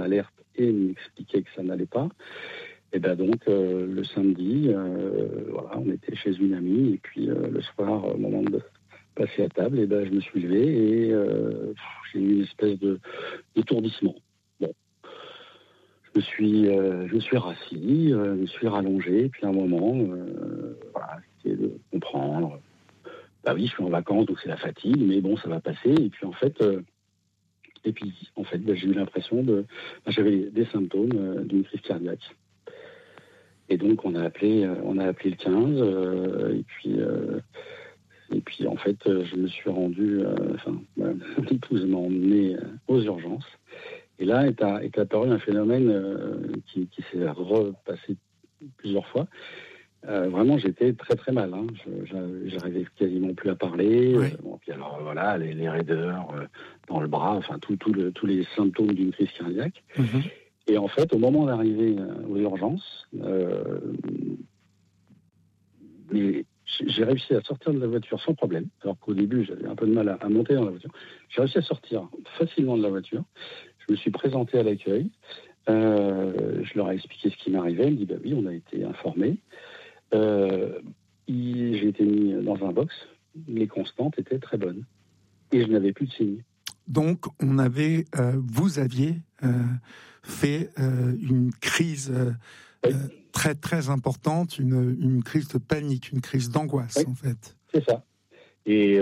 alerte et m'expliquait que ça n'allait pas. Et ben donc le samedi, voilà, on était chez une amie et puis le soir, au moment de passer à table, et ben je me suis levé et j'ai eu une espèce d'étourdissement. Bon, je me suis rassis, je me suis rallongé, et puis à un moment, voilà, j'essayais de comprendre. Bah oui, je suis en vacances, donc c'est la fatigue, mais bon, ça va passer. Et puis en fait, j'ai eu l'impression j'avais des symptômes d'une crise cardiaque. Et donc on a appelé le 15, et puis en fait, je me suis rendu, mon épouse m'a emmené aux urgences. Et là est apparu un phénomène qui s'est repassé plusieurs fois. Vraiment, j'étais très très mal. Hein. J'arrivais quasiment plus à parler. Oui. Puis alors voilà, les raideurs dans le bras, enfin tous les symptômes d'une crise cardiaque. Mm-hmm. Et en fait, au moment d'arriver aux urgences, mais j'ai réussi à sortir de la voiture sans problème, alors qu'au début, j'avais un peu de mal à monter dans la voiture. J'ai réussi à sortir facilement de la voiture. Je me suis présenté à l'accueil. Je leur ai expliqué ce qui m'arrivait. Ils me dit, oui, on a été informés. J'ai été mis dans un box. Les constantes étaient très bonnes. Et je n'avais plus de signes. Donc, vous aviez fait une crise très très importante, une crise de panique, une crise d'angoisse, en fait. C'est ça. Et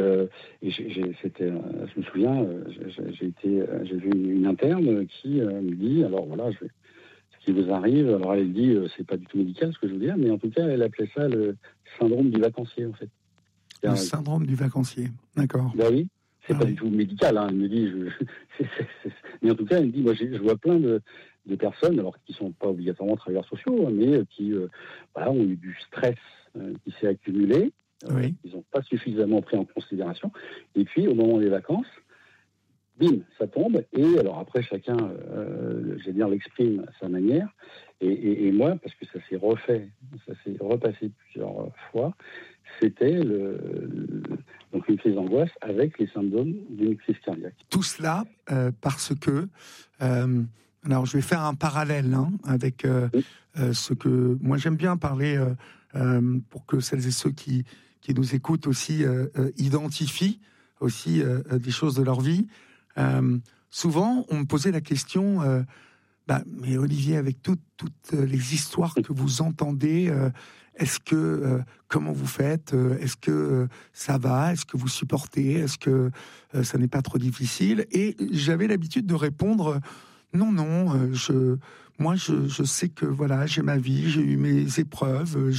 je me souviens, j'ai vu une interne qui me dit, alors voilà, ce qui vous arrive, alors elle dit, c'est pas du tout médical ce que je veux dire, mais en tout cas, elle appelait ça le syndrome du vacancier, en fait. Le syndrome du vacancier, d'accord. Ben oui, c'est pas du tout médical, hein. Elle me dit, mais en tout cas, elle me dit, moi je vois plein de personnes, alors qui sont pas obligatoirement travailleurs sociaux, mais qui voilà, ont eu du stress qui s'est accumulé, oui. Ils n'ont pas suffisamment pris en considération, et puis au moment des vacances, bim, ça tombe, et alors après chacun, l'exprime à sa manière, et moi, parce que ça s'est repassé plusieurs fois, c'était donc une crise d'angoisse avec les symptômes d'une crise cardiaque. Tout cela parce que, alors je vais faire un parallèle avec ce que moi j'aime bien parler pour que celles et ceux qui nous écoutent aussi identifient aussi des choses de leur vie. Souvent, on me posait la question, mais Olivier, avec toutes les histoires que vous entendez, est-ce que comment vous faites ? Est-ce que ça va ? Est-ce que vous supportez ? Est-ce que ça n'est pas trop difficile ? Et j'avais l'habitude de répondre non. Je sais que voilà, j'ai ma vie, j'ai eu mes épreuves,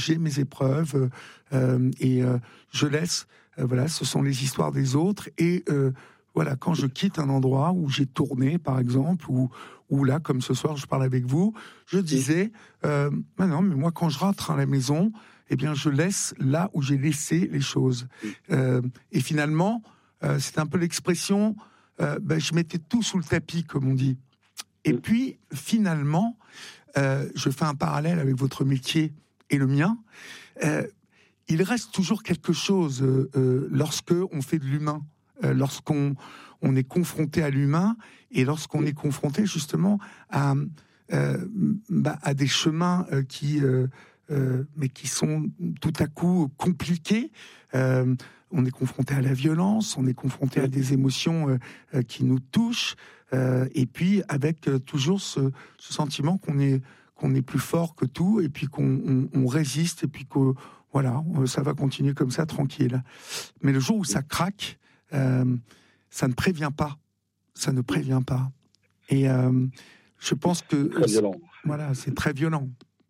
et je laisse. Voilà, ce sont les histoires des autres et voilà, quand je quitte un endroit où j'ai tourné, par exemple, ou là, comme ce soir, je parle avec vous, je disais, non, mais moi, quand je rentre à la maison, eh bien, je laisse là où j'ai laissé les choses. Et finalement, c'est un peu l'expression, je mettais tout sous le tapis, comme on dit. Et puis, finalement, je fais un parallèle avec votre métier et le mien. Il reste toujours quelque chose lorsque on fait de l'humain. Lorsqu'on est confronté à l'humain et lorsqu'on est confronté justement à des chemins qui sont tout à coup compliqués. On est confronté à la violence, on est confronté à des émotions qui nous touchent, et puis avec toujours ce sentiment qu'on est plus fort que tout, et puis qu'on résiste, et puis que voilà, ça va continuer comme ça tranquille. Mais le jour où ça craque, ça ne prévient pas. Ça ne prévient pas. Et je pense que très violent. Voilà, c'est très violent.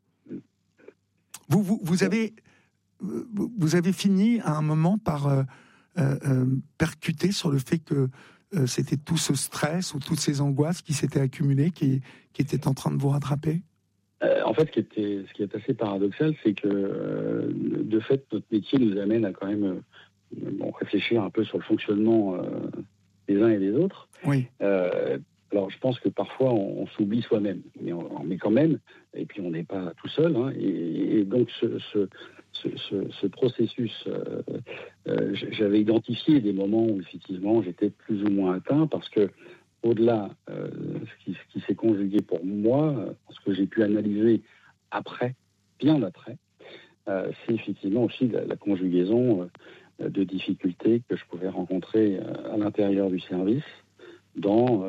Vous avez fini à un moment par percuter sur le fait que c'était tout ce stress ou toutes ces angoisses qui s'étaient accumulées, qui étaient en train de vous rattraper. En fait, ce qui est assez paradoxal, c'est que de fait, notre métier nous amène à quand même réfléchir un peu sur le fonctionnement des uns et des autres. Oui. Alors, je pense que parfois, on s'oublie soi-même, mais quand même, et puis on n'est pas tout seul. Et donc, ce processus, j'avais identifié des moments où, effectivement, j'étais plus ou moins atteint, parce que au-delà, ce qui s'est conjugué pour moi, ce que j'ai pu analyser après, bien après, c'est effectivement aussi la conjugaison de difficultés que je pouvais rencontrer à l'intérieur du service, dans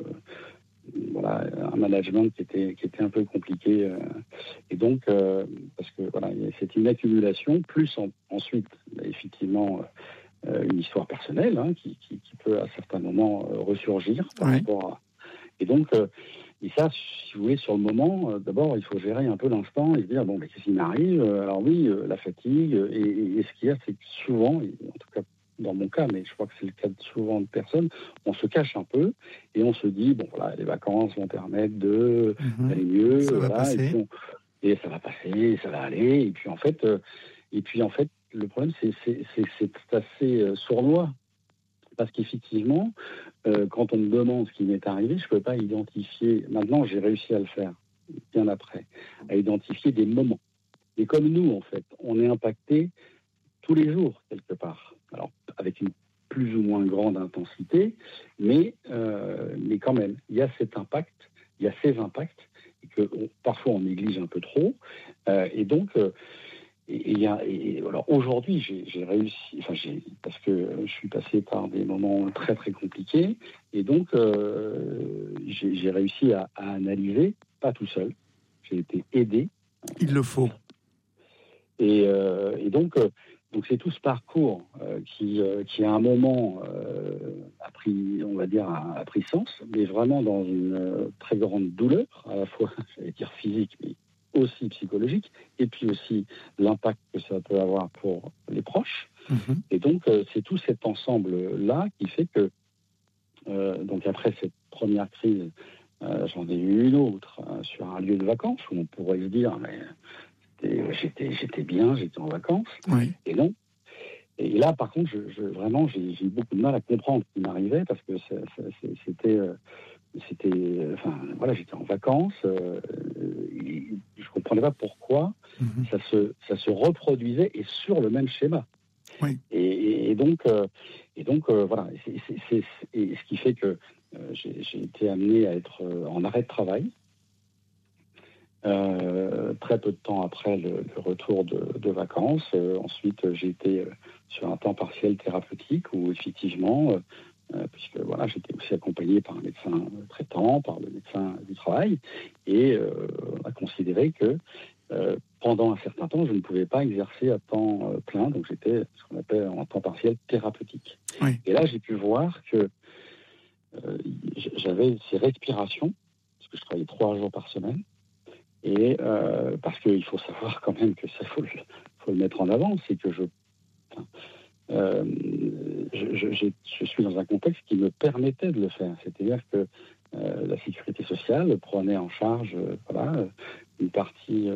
voilà, un management qui était un peu compliqué. Et donc, parce que voilà, c'est une accumulation, plus ensuite, effectivement, une histoire personnelle qui peut à certains moments ressurgir par rapport à... Et donc, et ça, si vous voulez, sur le moment, d'abord, il faut gérer un peu l'instant et se dire, bon, mais qu'est-ce qui m'arrive? Alors oui, la fatigue, et ce qu'il y a, c'est que souvent, en tout cas dans mon cas, mais je crois que c'est le cas de souvent de personnes, on se cache un peu et on se dit, bon, voilà, les vacances vont permettre d'aller mieux, ça va voilà, passer. et ça va passer, ça va aller, et puis en fait, le problème, c'est assez sournois. Parce qu'effectivement, quand on me demande ce qui m'est arrivé, je ne peux pas identifier. Maintenant, j'ai réussi à le faire, bien après, à identifier des moments. Et comme nous, en fait, on est impacté tous les jours, quelque part. Alors, avec une plus ou moins grande intensité, mais quand même, il y a cet impact, il y a ces impacts, et que parfois on néglige un peu trop. Et donc, alors aujourd'hui, j'ai réussi, parce que je suis passé par des moments très très compliqués, et donc j'ai réussi à analyser, pas tout seul, j'ai été aidé. Il le faut. Et donc c'est tout ce parcours qui à un moment a pris, on va dire, a pris sens, mais vraiment dans une très grande douleur, à la fois, j'allais dire physique, mais aussi psychologique, et puis aussi l'impact que ça peut avoir pour les proches. Et donc c'est tout cet ensemble-là qui fait que, donc après cette première crise, j'en ai eu une autre sur un lieu de vacances où on pourrait se dire, mais j'étais bien, j'étais en vacances, et non. Et là, par contre, vraiment, j'ai eu beaucoup de mal à comprendre ce qui m'arrivait, parce que enfin, voilà, j'étais en vacances, et je comprenais pas pourquoi ça se reproduisait, et sur le même schéma. Et donc, voilà, et ce qui fait que j'ai été amené à être en arrêt de travail. Très peu de temps après le retour de vacances. Ensuite, j'ai été sur un temps partiel thérapeutique où effectivement, puisque voilà, j'étais aussi accompagné par un médecin traitant, par le médecin du travail, et on a considéré que pendant un certain temps, je ne pouvais pas exercer à temps plein, donc j'étais ce qu'on appelle en temps partiel thérapeutique. Et là, j'ai pu voir que j'avais ces respirations, parce que je travaillais 3 jours par semaine. Et parce qu'il faut savoir quand même que ça, faut le mettre en avant, c'est que je suis dans un contexte qui me permettait de le faire. C'est-à-dire que la sécurité sociale prenait en charge une partie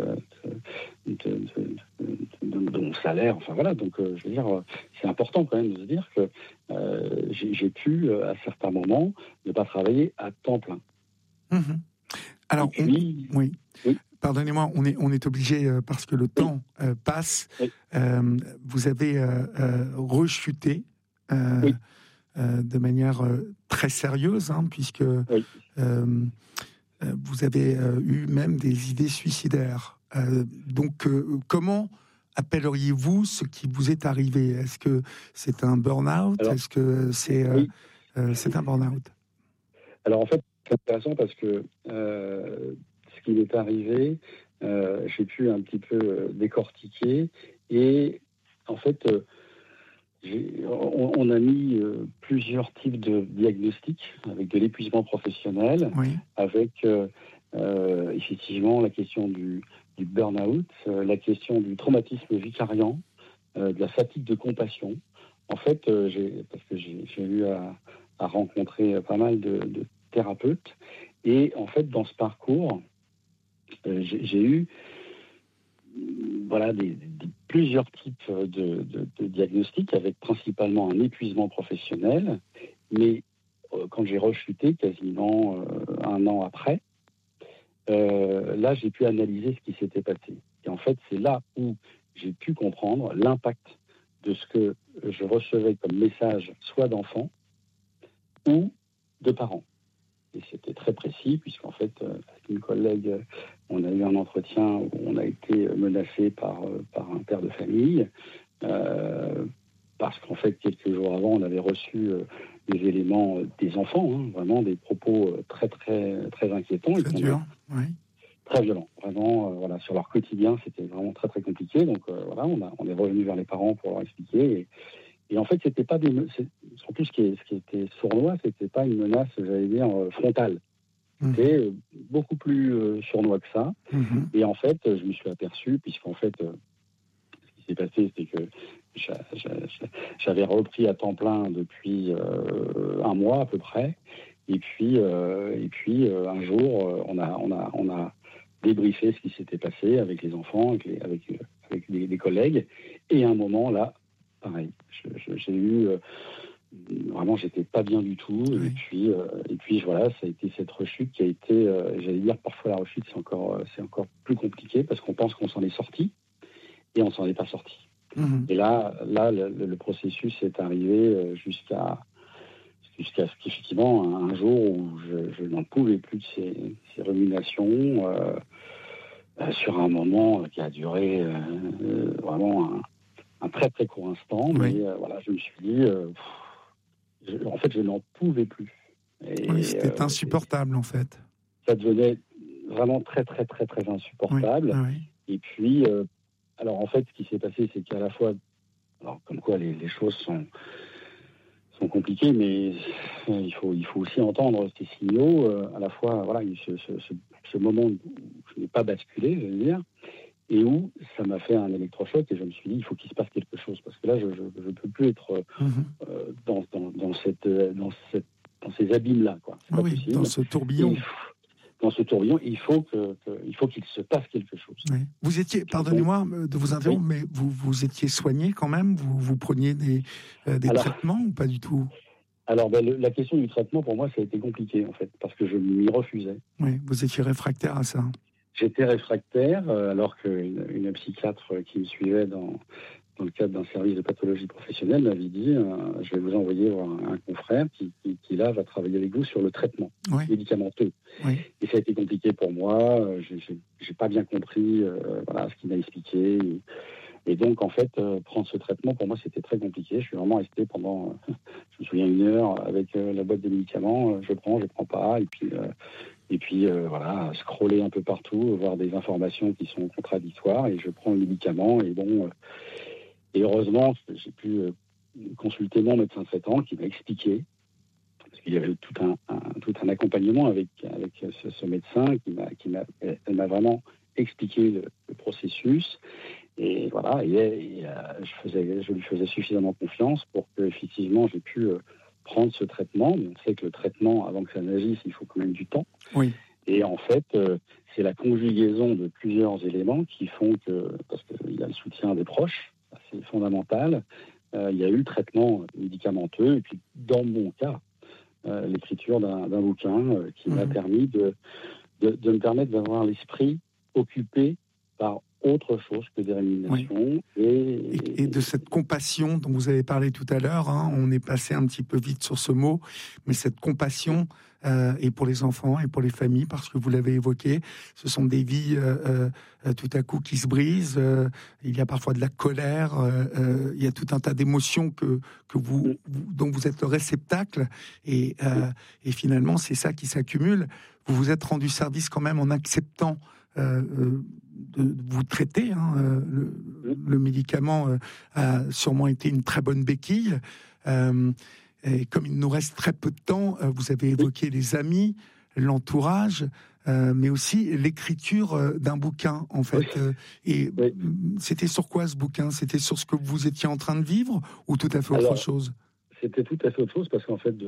de mon salaire. Enfin voilà, donc je veux dire, c'est important quand même de se dire que j'ai pu, à certains moments, ne pas travailler à temps plein. Alors, puis, oui. Pardonnez-moi, on est obligé, parce que le temps passe. Vous avez rechuté de manière très sérieuse, puisque vous avez eu même des idées suicidaires. Donc, comment appelleriez-vous ce qui vous est arrivé? Est-ce que c'est un burn-out? Est-ce que c'est un burn-out? Alors, en fait, c'est intéressant parce que ce qui m'est arrivé, j'ai pu un petit peu décortiquer, et en fait, on a mis plusieurs types de diagnostics, avec de l'épuisement professionnel, avec effectivement la question du burn-out, la question du traumatisme vicariant, de la fatigue de compassion. En fait, parce que j'ai eu à rencontrer pas mal de thérapeutes, et en fait, dans ce parcours, j'ai eu plusieurs types de diagnostics, avec principalement un épuisement professionnel, mais quand j'ai rechuté quasiment 1 an après, là j'ai pu analyser ce qui s'était passé. Et en fait, c'est là où j'ai pu comprendre l'impact de ce que je recevais comme message, soit d'enfants ou de parents. Et c'était très précis, puisqu'en fait, avec une collègue, on a eu un entretien où on a été menacé par un père de famille, parce qu'en fait, quelques jours avant, on avait reçu des éléments des enfants, hein, vraiment des propos très, très, très inquiétants. Très dur, oui. Très violents, vraiment, voilà, sur leur quotidien, c'était vraiment très, très compliqué. Donc voilà, on est revenu vers les parents pour leur expliquer. Et en fait, c'était pas surtout ce qui était sournois, c'était pas une menace, j'allais dire, frontale. C'était beaucoup plus sournois que ça. Et en fait, je me suis aperçu, puisqu'en fait, ce qui s'est passé, c'est que j'avais repris à temps plein depuis un mois à peu près. Et puis un jour, on a débriefé ce qui s'était passé avec les enfants, avec des collègues. Et à un moment, là, pareil, j'ai eu... vraiment, j'étais pas bien du tout. Oui. Et puis, voilà, ça a été cette rechute qui a été, j'allais dire, parfois la rechute, c'est encore plus compliqué parce qu'on pense qu'on s'en est sorti et on s'en est pas sorti. Et là, le processus est arrivé jusqu'à ce qu'effectivement, un jour où je n'en pouvais plus de ces ruminations, sur un moment qui a duré vraiment un très très court instant, mais voilà, je me suis dit, en fait, je n'en pouvais plus. Oui, c'était insupportable, en fait. Ça devenait vraiment très très très très insupportable. Oui. Et puis, alors en fait, ce qui s'est passé, c'est qu'à la fois, alors comme quoi les choses sont compliquées, mais il faut aussi entendre ces signaux. À la fois, voilà, ce moment où je n'ai pas basculé, je veux dire, et où ça m'a fait un électrochoc et je me suis dit, il faut qu'il se passe quelque chose, parce que là, je ne peux plus être dans ces abîmes-là, quoi. C'est pas possible. Dans ce tourbillon. Dans ce tourbillon, il faut qu'il se passe quelque chose. Oui. Vous étiez, pardonnez-moi de vous interrompre, mais vous étiez soigné quand même. Vous preniez des traitements ou pas du tout? Alors, la question du traitement, pour moi, ça a été compliqué, en fait, parce que je m'y refusais. Oui, vous étiez réfractaire à ça. J'étais réfractaire, alors qu'une psychiatre qui me suivait dans le cadre d'un service de pathologie professionnelle m'avait dit je vais vous envoyer voir un confrère qui là, va travailler avec vous sur le traitement médicamenteux. Oui. Et ça a été compliqué pour moi. J'ai pas bien compris ce qu'il m'a expliqué. Et donc, en fait, prendre ce traitement, pour moi, c'était très compliqué. Je suis vraiment resté pendant, je me souviens, 1 heure avec la boîte de médicaments. Je prends pas. Et puis, voilà, scroller un peu partout, voir des informations qui sont contradictoires. Et je prends le médicament. Et bon, et heureusement, j'ai pu consulter mon médecin traitant qui m'a expliqué, parce qu'il y avait tout un accompagnement avec ce médecin elle m'a vraiment expliqué le processus. Et voilà, je lui faisais suffisamment confiance pour qu'effectivement j'ai pu prendre ce traitement. Mais on sait que le traitement, avant que ça n'agisse, il faut quand même du temps. Oui. Et en fait, c'est la conjugaison de plusieurs éléments qui font que, parce qu'il y a le soutien des proches, c'est fondamental, il y a eu le traitement médicamenteux, et puis dans mon cas, l'écriture d'un bouquin qui m'a permis de me permettre d'avoir l'esprit occupé par autre chose que des ruminations. Et de cette compassion dont vous avez parlé tout à l'heure, hein, on est passé un petit peu vite sur ce mot, mais cette compassion, et pour les enfants et pour les familles, parce que vous l'avez évoqué, ce sont des vies tout à coup qui se brisent, il y a parfois de la colère, il y a tout un tas d'émotions dont vous êtes le réceptacle, et finalement c'est ça qui s'accumule. Vous vous êtes rendu service quand même en acceptant de vous traiter. Hein, le médicament a sûrement été une très bonne béquille. Et comme il nous reste très peu de temps, vous avez évoqué les amis, l'entourage, mais aussi l'écriture d'un bouquin, en fait. C'était sur quoi ce bouquin? C'était sur ce que vous étiez en train de vivre ou tout à fait autre chose? C'était tout à fait autre chose parce qu'en fait,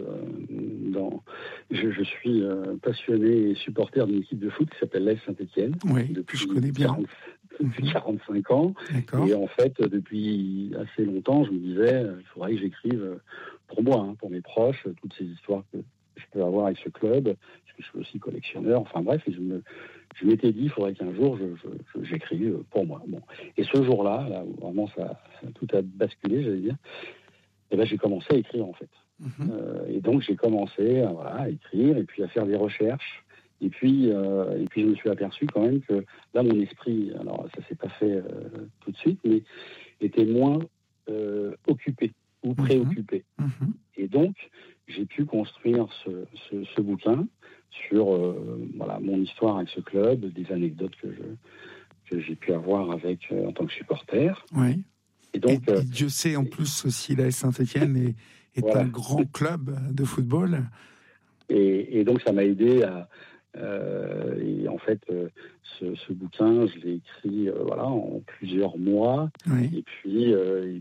je suis passionné et supporter d'une équipe de foot qui s'appelle l'AS Saint-Étienne. Oui, depuis je connais bien. Depuis 45 ans. D'accord. Et en fait, depuis assez longtemps, je me disais, il faudrait que j'écrive pour moi, pour mes proches, toutes ces histoires que je peux avoir avec ce club, parce que je suis aussi collectionneur. Enfin bref, et je m'étais dit, il faudrait qu'un jour, j'écrive pour moi. Bon. Et ce jour-là, là où vraiment ça tout a basculé, j'allais dire, et ben, j'ai commencé à écrire, en fait. Et donc j'ai commencé à écrire et puis à faire des recherches. Et puis je me suis aperçu quand même que là, mon esprit, alors ça s'est pas fait tout de suite, mais était moins occupé ou préoccupé. Et donc, j'ai pu construire ce bouquin sur mon histoire avec ce club, des anecdotes que j'ai pu avoir avec en tant que supporter. Oui. Et donc, et Dieu sait en plus si l'AS Saint-Étienne est un grand club de football. Et donc, ça m'a aidé à... et en fait, ce bouquin, je l'ai écrit en plusieurs mois. Oui. Et puis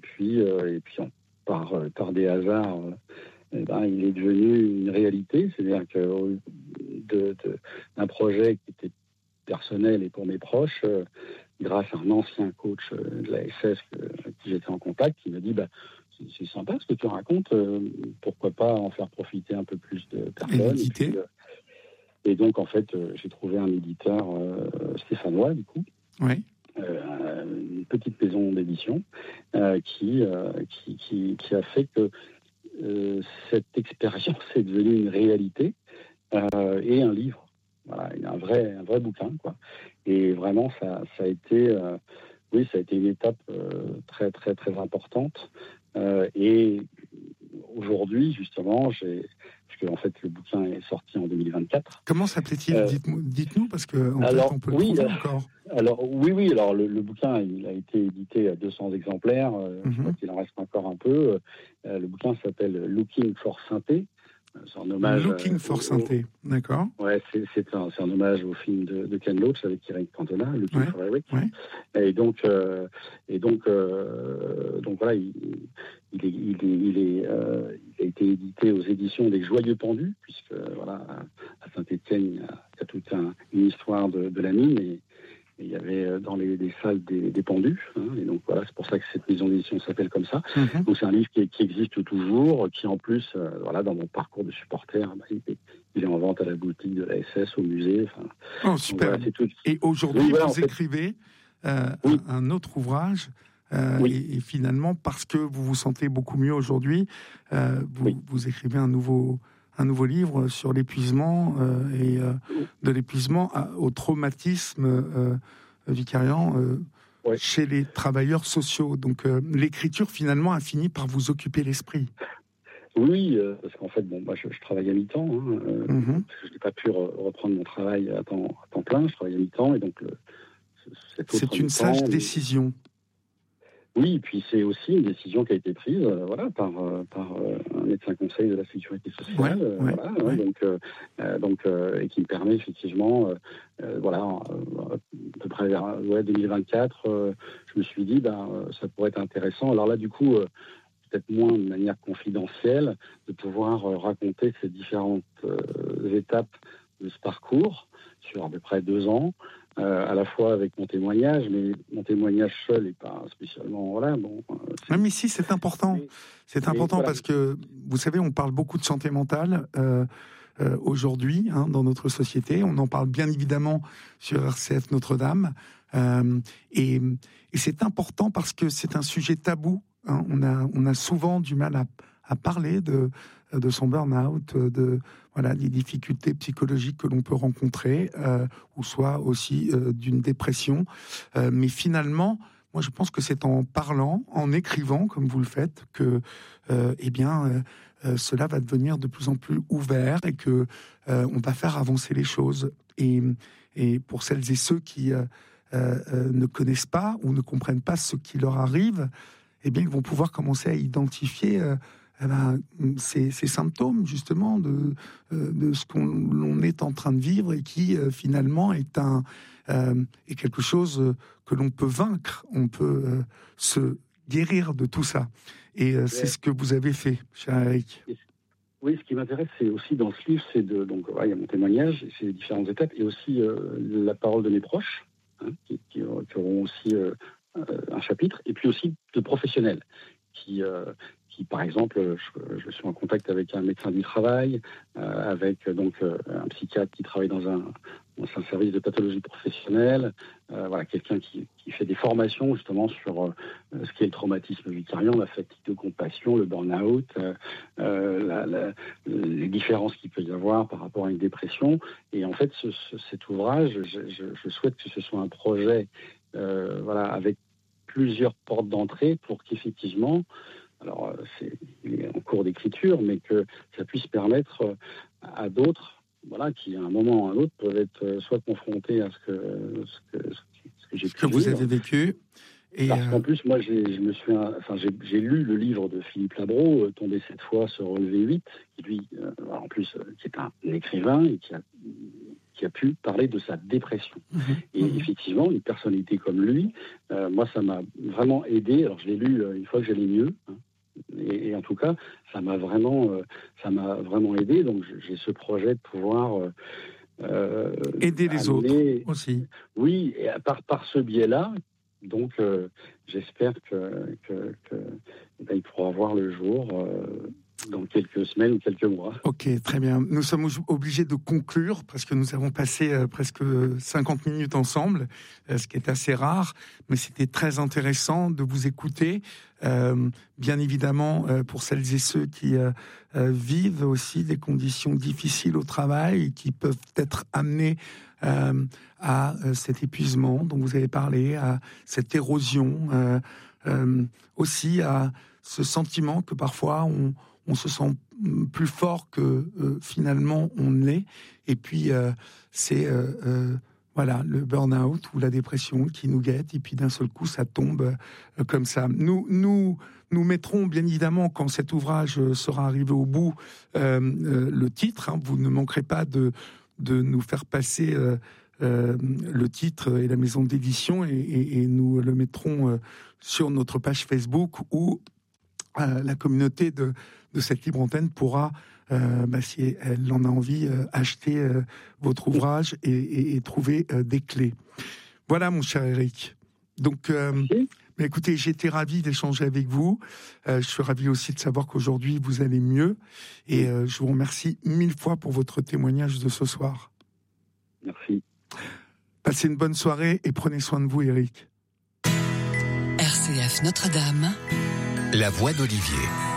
par des hasards, il est devenu une réalité. C'est-à-dire que d'un projet qui était personnel et pour mes proches, grâce à un ancien coach de la SS avec qui j'étais en contact, qui m'a dit c'est sympa ce que tu racontes, pourquoi pas en faire profiter un peu plus de personnes. Et donc, en fait, j'ai trouvé un éditeur stéphanois, du coup. Oui. Une petite maison d'édition qui a fait que cette expérience est devenue une réalité et un livre. Voilà, un vrai bouquin, quoi. Et vraiment, ça a été une étape très, très, très importante. Et aujourd'hui, justement, puisque en fait le bouquin est sorti en 2024. Comment s'appelait-il ? Dites-nous, parce que en fait, on peut le trouver encore. Alors le bouquin, il a été édité à 200 exemplaires. Je crois qu'il en reste encore un peu. Le bouquin s'appelle Looking for Synthé. C'est un hommage. Looking for Synthé, d'accord. Ouais, c'est un hommage au film de Ken Loach avec Eric Cantona, Looking for Eric. Ouais. Et donc voilà, il a été édité aux éditions des Joyeux Pendus, puisque voilà, à Saint-Étienne, il y a toute une histoire de la mine, et il y avait dans les salles des pendus, et donc voilà, c'est pour ça que cette maison d'édition s'appelle comme ça. Donc c'est un livre qui existe toujours, qui en plus, dans mon parcours de supporter, il est en vente à la boutique de la SS, au musée. Oh, super. Voilà, c'est tout. Et aujourd'hui, vous écrivez un autre ouvrage. Et finalement, parce que vous vous sentez beaucoup mieux aujourd'hui, vous écrivez un nouveau livre sur l'épuisement de l'épuisement au traumatisme vicariant chez les travailleurs sociaux. Donc l'écriture finalement a fini par vous occuper l'esprit. Oui, parce qu'en fait, moi je travaille à mi-temps, parce que je n'ai pas pu reprendre mon travail à temps plein, je travaille à mi-temps, et donc c'est une sage décision. Oui, et puis c'est aussi une décision qui a été prise par un médecin conseil de la sécurité sociale, et qui me permet effectivement, à peu près vers 2024, je me suis dit, ça pourrait être intéressant. Alors là, du coup, peut-être moins de manière confidentielle, de pouvoir raconter ces différentes étapes de ce parcours sur à peu près 2 ans. À la fois avec mon témoignage, mais mon témoignage seul n'est pas spécialement... mais si, c'est important. C'est important parce que, vous savez, on parle beaucoup de santé mentale aujourd'hui dans notre société. On en parle bien évidemment sur RCF Notre-Dame. Et c'est important parce que c'est un sujet tabou. On a souvent du mal à parler de son burn-out, des difficultés psychologiques que l'on peut rencontrer, ou soit aussi d'une dépression. Mais finalement, moi je pense que c'est en parlant, en écrivant, comme vous le faites, que cela va devenir de plus en plus ouvert et que on va faire avancer les choses. Et pour celles et ceux qui ne connaissent pas ou ne comprennent pas ce qui leur arrive, ils vont pouvoir commencer à identifier ces symptômes justement de ce qu'on est en train de vivre et qui finalement est quelque chose que l'on peut vaincre. On peut se guérir de tout ça. Et c'est ce que vous avez fait, cher Eric. Oui, ce qui m'intéresse, c'est aussi dans ce livre, c'est il y a mon témoignage, c'est les différentes étapes, et aussi la parole de mes proches, qui auront aussi un chapitre, et puis aussi de professionnels qui par exemple, je suis en contact avec un médecin du travail, avec donc un psychiatre qui travaille dans un service de pathologie professionnelle, voilà, quelqu'un qui fait des formations justement sur ce qu'est le traumatisme vicariant, la fatigue de compassion, le burn-out, les différences qu'il peut y avoir par rapport à une dépression. Et en fait, cet ouvrage, je souhaite que ce soit un projet voilà, avec plusieurs portes d'entrée pour qu'effectivement, alors il est en cours d'écriture, mais que ça puisse permettre à d'autres, voilà, qui à un moment ou à un autre peuvent être soit confrontés à ce que j'ai pu vous avez vécu. Et parce qu'en plus, moi, j'ai lu le livre de Philippe Labro, Tomber cette fois, se relever 8, qui lui, en plus, qui est un écrivain et qui a pu parler de sa dépression. Et effectivement, une personnalité comme lui, moi, ça m'a vraiment aidé. Alors, je l'ai lu une fois que j'allais mieux, hein, et en tout cas, ça m'a vraiment aidé. Donc, j'ai ce projet de pouvoir aider les autres aussi. Oui, et par ce biais-là. Donc, j'espère qu'il pourra voir le jour dans quelques semaines ou quelques mois. Ok, très bien. Nous sommes obligés de conclure parce que nous avons passé presque 50 minutes ensemble, ce qui est assez rare, mais c'était très intéressant de vous écouter. Bien évidemment, pour celles et ceux qui vivent aussi des conditions difficiles au travail et qui peuvent être amenés à cet épuisement dont vous avez parlé, à cette érosion, aussi à ce sentiment que parfois on se sent plus fort que finalement on ne l'est. Et puis c'est voilà, le burn-out ou la dépression qui nous guette. Et puis d'un seul coup, ça tombe comme ça. Nous mettrons bien évidemment, quand cet ouvrage sera arrivé au bout, le titre. Hein, vous ne manquerez pas de nous faire passer le titre et la maison d'édition, et nous le mettrons sur notre page Facebook où la communauté de cette libre antenne pourra, si elle en a envie, acheter votre ouvrage et trouver des clés. Voilà, mon cher Éric. Donc, écoutez, j'ai été ravi d'échanger avec vous. Je suis ravi aussi de savoir qu'aujourd'hui, vous allez mieux. Et je vous remercie 1000 fois pour votre témoignage de ce soir. Merci. Passez une bonne soirée et prenez soin de vous, Éric. RCF Notre-Dame. La voix d'Olivier.